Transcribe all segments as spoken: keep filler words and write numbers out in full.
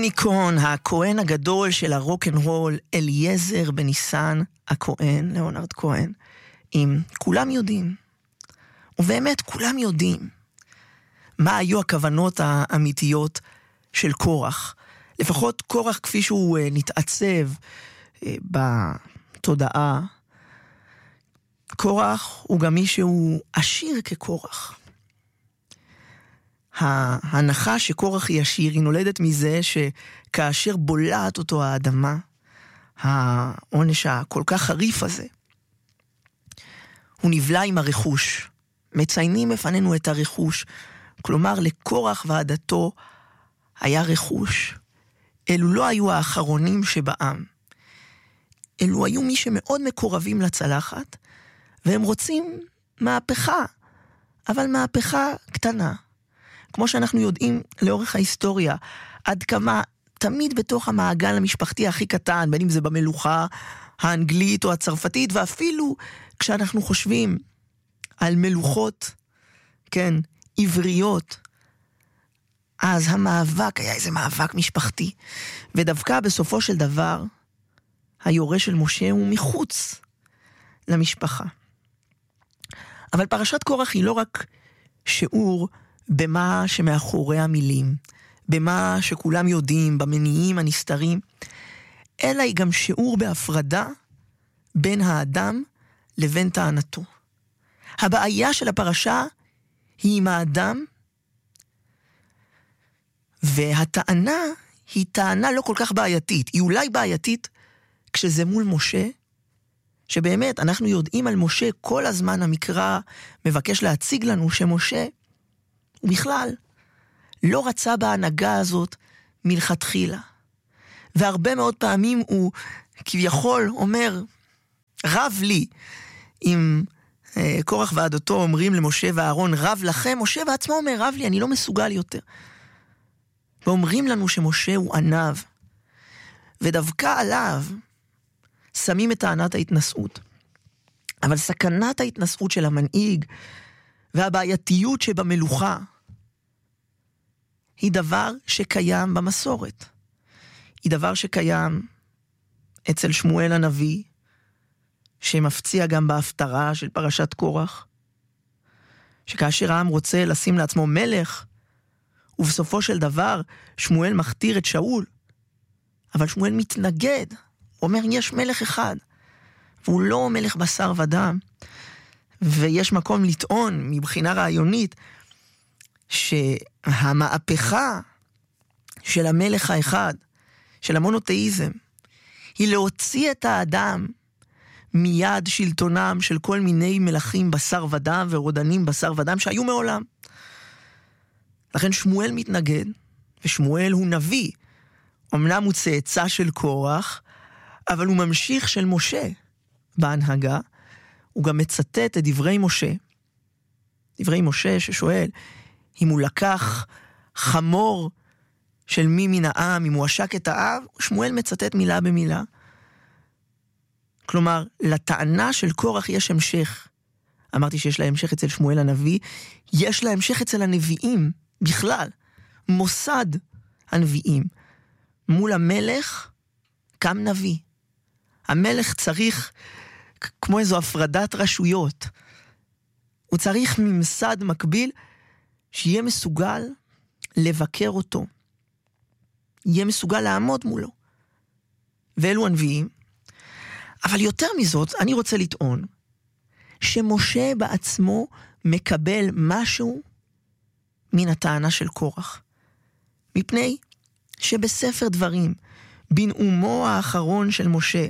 מני קון, הכהן הגדול של הרוק'נ'רול, אליעזר בניסן הכהן, ליאונרד כהן, אם כולם יודעים, ובאמת כולם יודעים, מה היו הכוונות האמיתיות של קורח. לפחות קורח כפי שהוא נתעצב בתודעה. קורח הוא גם מי שהוא עשיר כקורח. ההנחה שקורח היא עשיר היא נולדת מזה שכאשר בולעת אותו האדמה, העונש הכל כך חריף הזה, הוא נבלע עם הרכוש. מציינים בפנינו את הרכוש. כלומר, לקורח ועדתו היה רכוש. אלו לא היו האחרונים שבעם. אלו היו מי שמאוד מקורבים לצלחת, והם רוצים מהפכה, אבל מהפכה קטנה. כמו שאנחנו יודעים לאורך ההיסטוריה, עד כמה תמיד בתוך המעגל המשפחתי הכי קטן, בין אם זה במלוכה האנגלית או הצרפתית, ואפילו כשאנחנו חושבים על מלוכות, כן, עבריות, אז המאבק היה איזה מאבק משפחתי, ודווקא בסופו של דבר, היורש של משה הוא מחוץ למשפחה. אבל פרשת קורח היא לא רק שיעור במה שמאחורי המילים, במה שכולם יודעים, במניעים הנסתרים, אלא היא גם שיעור בהפרדה בין האדם לבין טענתו. הבעיה של הפרשה היא עם האדם, והטענה היא טענה לא כל כך בעייתית. היא אולי בעייתית כשזה מול משה, שבאמת אנחנו יודעים על משה, כל הזמן המקרא מבקש להציג לנו שמשה הוא בכלל לא רצה בהנהגה הזאת מלכתחילה. והרבה מאוד פעמים הוא כביכול אומר, רב לי, אם אה, קורח ועדתו אומרים למשה ואהרון, רב לכם, משה בעצמו אומר, רב לי, אני לא מסוגל יותר. ואומרים לנו שמשה הוא ענב, ודווקא עליו שמים את טענת ההתנשאות. אבל סכנת ההתנשאות של המנהיג והבעייתיות שבמלוכה היא דבר שקיים במסורת. היא דבר שקיים אצל שמואל הנביא, שמפציע גם בהפטרה של פרשת קורח, שכאשר העם רוצה לשים לעצמו מלך, ובסופו של דבר שמואל מכתיר את שאול, אבל שמואל מתנגד, הוא אומר יש מלך אחד, והוא לא מלך בשר ודם, ויש מקום לטעון מבחינה רעיונית, שהמהפכה של המלך האחד, של המונותאיזם, היא להוציא את האדם מיד שלטונם של כל מיני מלכים בשר ודם ורודנים בשר ודם שהיו מעולם. לכן שמואל מתנגד, ושמואל הוא נביא, אמנם הוא צאצא של קורח, אבל הוא ממשיך של משה בהנהגה. הוא גם מצטט את דברי משה, דברי משה ששואל, אם הוא לקח חמור של מי מן העם, אם הוא עשק את האב, שמואל מצטט מילה במילה. כלומר, לטענה של קורח יש המשך. אמרתי שיש לה המשך אצל שמואל הנביא, יש לה המשך אצל הנביאים, בכלל, מוסד הנביאים. מול המלך, קם נביא. המלך צריך, כמו איזו הפרדת רשויות, הוא צריך ממסד מקביל, שיהיה מסוגל לבקר אותו. יהיה מסוגל לעמוד מולו. ואלו הנביאים. אבל יותר מזאת, אני רוצה לטעון, שמשה בעצמו מקבל משהו מן הטענה של קורח. מפני שבספר דברים, בנאומו האחרון של משה,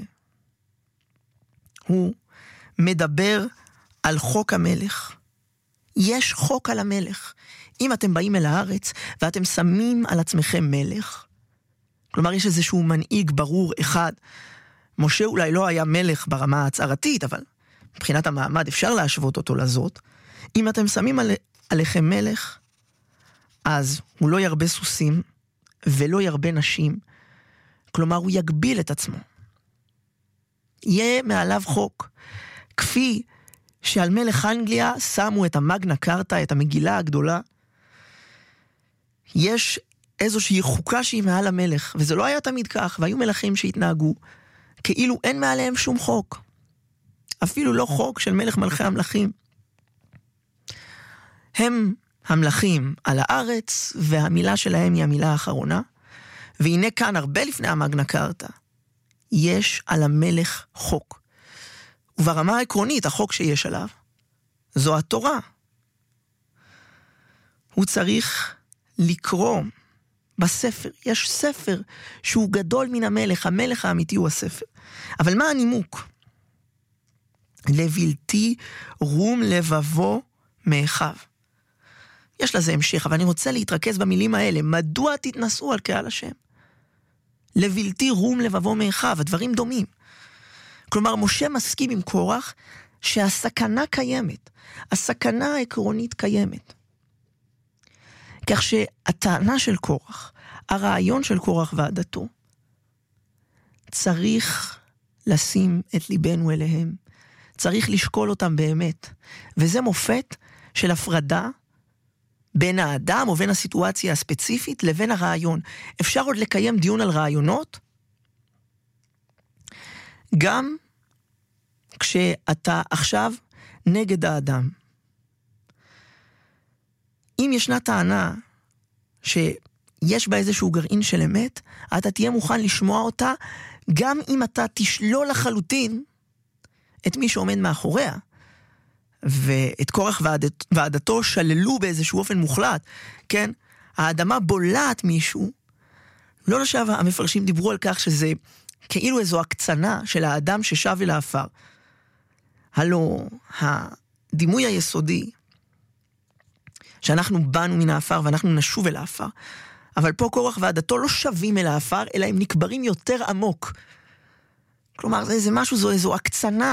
הוא מדבר על חוק המלך. יש חוק על המלך. אם אתם באים אל הארץ ואתם שמים על עצמכם מלך, כלומר יש איזשהו מנהיג ברור אחד, משה אולי לא היה מלך ברמה ההצהרתית, אבל מבחינת המעמד אפשר להשוות אותו לזאת. אם אתם שמים על, עליכם מלך, אז הוא לא ירבה סוסים ולא ירבה נשים, כלומר הוא יגביל את עצמו. יהיה מעליו חוק, כפי שעל מלך אנגליה שמו את המגנה קרטה, את המגילה הגדולה. יש איזושהי חוקה שהיא מעל המלך, וזה לא היה תמיד כך, והיו מלכים שהתנהגו כאילו אין מעליהם שום חוק. אפילו לא חוק של מלך מלכי המלכים. הם המלכים על הארץ, והמילה שלהם היא המילה האחרונה, והנה כאן, הרבה לפני המגנה קארטה, יש על המלך חוק. וברמה העקרונית, החוק שיש עליו, זו התורה. הוא צריך לקרוא בספר. יש ספר שהוא גדול מן המלך. המלך האמיתי הוא הספר. אבל מה הנימוק? לבלתי רום לבבו מאחיו. יש לזה המשך, אבל אני רוצה להתרכז במילים האלה. מדוע תתנסו על קהל השם? לבלתי רום לבבו מאחיו. הדברים דומים. כלומר, משה מסכים עם קורח שהסכנה קיימת. הסכנה העקרונית קיימת. כך שהטענה של קורח, הרעיון של קורח ועדתו, צריך לשים את ליבנו אליהם. צריך לשקול אותם באמת. וזה מופת של הפרדה בין האדם או בין הסיטואציה הספציפית לבין הרעיון. אפשר עוד לקיים דיון על רעיונות, גם כשאתה עכשיו נגד האדם. אם ישנה טענה שיש בה איזשהו גרעין של אמת, אתה תהיה מוכן לשמוע אותה, גם אם אתה תשלול לחלוטין את מי שעומד מאחוריה. ואת קורח ועדת, ועדתו שללו באיזשהו אופן מוחלט, כן? האדמה בולעת מישהו, לא לשב המפרשים דיברו על כך שזה כאילו איזו הקצנה של האדם ששב אל האפר. הלא, הדימוי היסודי, שאנחנו באנו מן האפר ואנחנו נשוב אל האפר, אבל פה קורח ועדתו לא שווים אל האפר, אלא הם נקברים יותר עמוק. כלומר, זה, זה משהו, זו איזו הקצנה